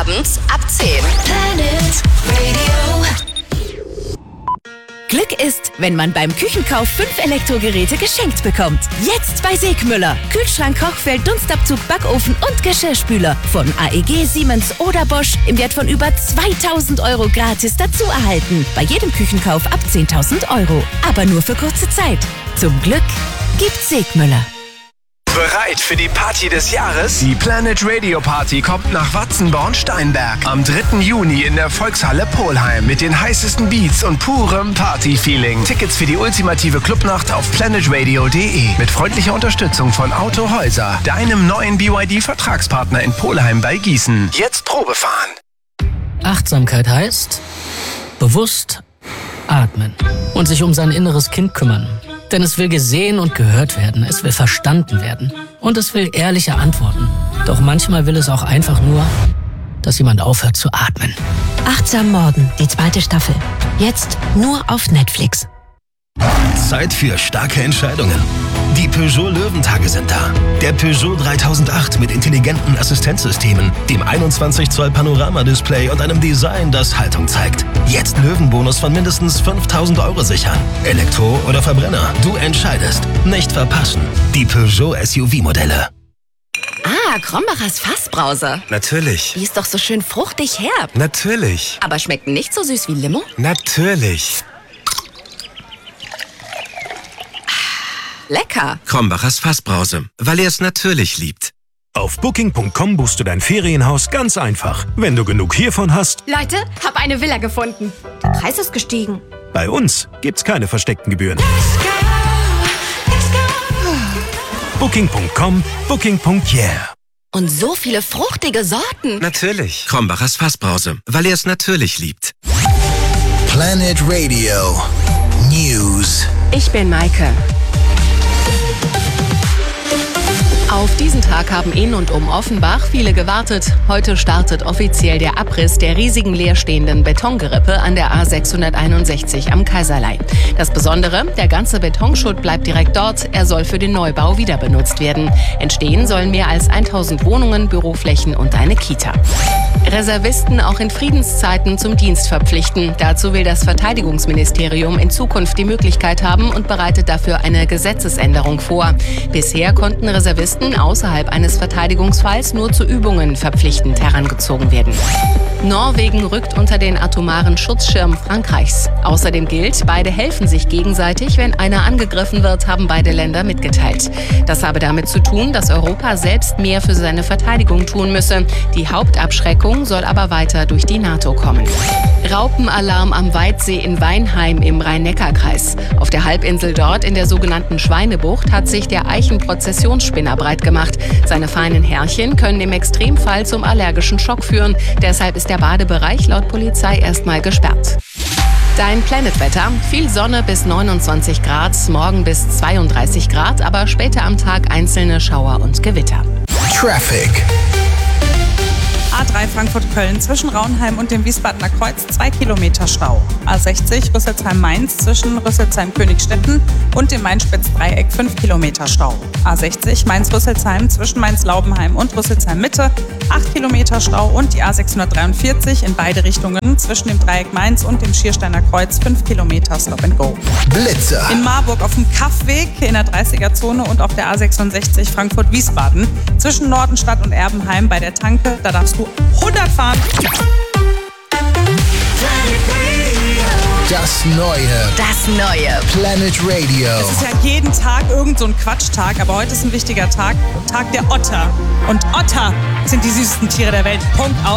abends ab 10. Planet Radio. Glück ist, wenn man beim Küchenkauf 5 Elektrogeräte geschenkt bekommt. Jetzt bei Segmüller. Kühlschrank, Kochfeld, Dunstabzug, Backofen und Geschirrspüler. Von AEG, Siemens oder Bosch im Wert von über 2.000 € gratis dazu erhalten. Bei jedem Küchenkauf ab 10.000 €. Aber nur für kurze Zeit. Zum Glück gibt's Segmüller. Bereit für die Party des Jahres? Die Planet Radio Party kommt nach Watzenborn-Steinberg. Am 3. Juni in der Volkshalle Polheim mit den heißesten Beats und purem Party-Feeling. Tickets für die ultimative Clubnacht auf planetradio.de. Mit freundlicher Unterstützung von Auto Häuser, deinem neuen BYD-Vertragspartner in Polheim bei Gießen. Jetzt Probefahren. Achtsamkeit heißt bewusst atmen und sich um sein inneres Kind kümmern. Denn es will gesehen und gehört werden, es will verstanden werden und es will ehrliche Antworten. Doch manchmal will es auch einfach nur, dass jemand aufhört zu atmen. Achtsam Morden, die 2. Staffel. Jetzt nur auf Netflix. Zeit für starke Entscheidungen. Die Peugeot Löwentage sind da. Der Peugeot 3008 mit intelligenten Assistenzsystemen, dem 21 Zoll Panoramadisplay und einem Design, das Haltung zeigt. Jetzt Löwenbonus von mindestens 5.000 € sichern. Elektro oder Verbrenner, du entscheidest. Nicht verpassen. Die Peugeot SUV-Modelle. Krombachers Fassbrause. Natürlich. Die ist doch so schön fruchtig herb. Natürlich. Aber schmeckt nicht so süß wie Limo? Natürlich. Lecker. Krombachers Fassbrause, weil er es natürlich liebt. Auf Booking.com buchst du dein Ferienhaus ganz einfach. Wenn du genug hiervon hast. Leute, hab eine Villa gefunden. Der Preis ist gestiegen. Bei uns gibt's keine versteckten Gebühren. Booking.com, Booking.yeah. Und so viele fruchtige Sorten. Natürlich. Krombachers Fassbrause, weil er es natürlich liebt. Planet Radio News. Ich bin Maike. Auf diesen Tag haben in und um Offenbach viele gewartet. Heute startet offiziell der Abriss der riesigen leerstehenden Betongerippe an der A661 am Kaiserlei. Das Besondere, der ganze Betonschutt bleibt direkt dort. Er soll für den Neubau wieder benutzt werden. Entstehen sollen mehr als 1.000 Wohnungen, Büroflächen und eine Kita. Reservisten auch in Friedenszeiten zum Dienst verpflichten. Dazu will das Verteidigungsministerium in Zukunft die Möglichkeit haben und bereitet dafür eine Gesetzesänderung vor. Bisher konnten Reservisten außerhalb eines Verteidigungsfalls nur zu Übungen verpflichtend herangezogen werden. Norwegen rückt unter den atomaren Schutzschirm Frankreichs. Außerdem gilt, beide helfen sich gegenseitig. Wenn einer angegriffen wird, haben beide Länder mitgeteilt. Das habe damit zu tun, dass Europa selbst mehr für seine Verteidigung tun müsse. Die Hauptabschreckung soll aber weiter durch die NATO kommen. Raupenalarm am Weitsee in Weinheim im Rhein-Neckar-Kreis. Auf der Halbinsel dort in der sogenannten Schweinebucht hat sich der Eichenprozessionsspinner breit gemacht. Seine feinen Härchen können im Extremfall zum allergischen Schock führen. Deshalb ist der Badebereich laut Polizei erstmal gesperrt. Dein Planetwetter. Viel Sonne bis 29 Grad, morgen bis 32 Grad, aber später am Tag einzelne Schauer und Gewitter. Traffic. A3 Frankfurt-Köln zwischen Raunheim und dem Wiesbadener Kreuz 2 Kilometer Stau. A60 Rüsselsheim-Mainz zwischen Rüsselsheim-Königstetten und dem Main-Spitz-Dreieck 5 Kilometer Stau. A60 Mainz-Rüsselsheim zwischen Mainz-Laubenheim und Rüsselsheim-Mitte 8 Kilometer Stau und die A643 in beide Richtungen zwischen dem Dreieck Mainz und dem Schiersteiner Kreuz 5 Kilometer Stop and Go. Blitzer. In Marburg auf dem Kaffweg in der 30er-Zone und auf der A66 Frankfurt-Wiesbaden zwischen Nordenstadt und Erbenheim bei der Tanke, da darfst du 100 fahren. Das neue Planet Radio. Es ist ja jeden Tag irgend so ein Quatschtag, aber heute ist ein wichtiger Tag, Tag der Otter. Und Otter sind die süßesten Tiere der Welt. Punkt aus.